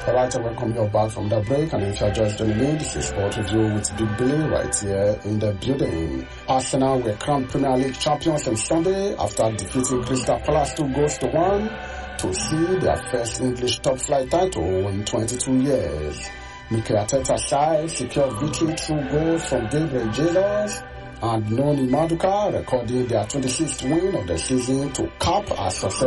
Alright, I welcome you back from the break, and if you're just joining me, this is Sport Review with Big Billy right here in the building. Arsenal were crowned Premier League champions on Sunday after defeating Crystal Palace 2-1 to see their first English top-flight title in 22 years. Mikel Arteta's side secured victory through goals from Gabriel Jesus and Noni Maduka, recording their 26th win of the season to cap a successful